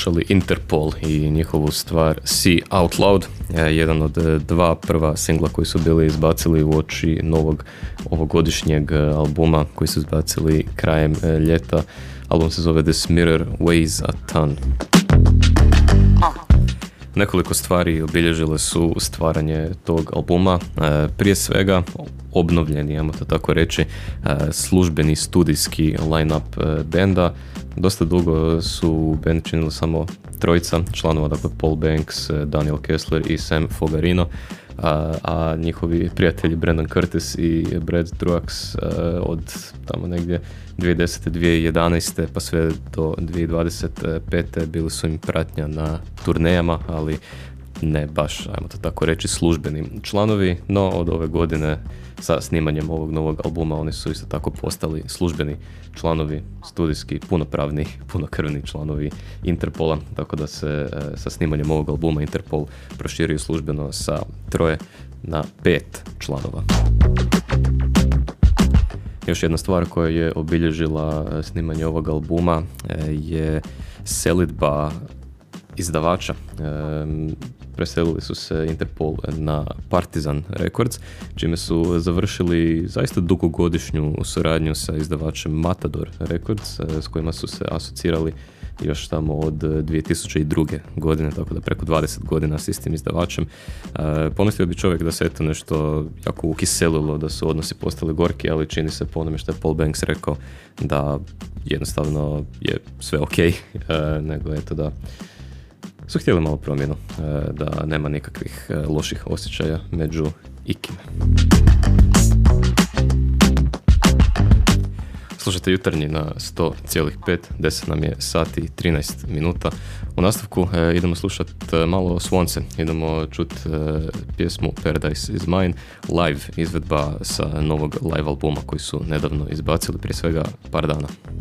slušali Interpol i njihovu stvar See Out Loud, jedan od dva prva singla koji su bili izbacili u oči novog ovogodišnjeg albuma koji su izbacili krajem ljeta. Album se zove This Mirror Weighs a Ton. Nekoliko stvari obilježile su stvaranje tog albuma. Prije svega obnovljeni, ajmo to tako reći, službeni studijski line-up benda. Dosta dugo su band činili samo trojica članova, dakle Paul Banks, Daniel Kessler i Sam Fogarino, a njihovi prijatelji Brandon Curtis i Brad Truax od tamo negdje 2010. 2011. pa sve do 2025. bili su im pratnja na turnejama, ali ne baš, ajmo to tako reći, službeni članovi, no od ove godine sa snimanjem ovog novog albuma oni su isto tako postali službeni članovi, studijski, punopravni, punokrvni članovi Interpola, tako da se sa snimanjem ovog albuma Interpol proširio službeno sa 3 na 5 članova. Još jedna stvar koja je obilježila snimanje ovog albuma je selidba izdavača. Preselili su se Interpol na Partizan Records, čime su završili zaista dugogodišnju suradnju sa izdavačem Matador Records, s kojima su se asocirali još tamo od 2002. godine, tako da preko 20 godina s istim izdavačem. Pomislio bi čovjek da se eto nešto jako ukiselilo, da su odnosi postali gorki, ali čini se po onome što je Paul Banks rekao da jednostavno je sve ok, nego eto da su htjeli malo promjenu, da nema nikakvih loših osjećaja među ikime. Slušajte Jutarnji na 100,5, 10 nam je sati i 13 minuta. U nastavku idemo slušati malo Svonce, idemo čuti pjesmu Paradise is Mine, live izvedba sa novog live albuma koji su nedavno izbacili, prije svega par dana.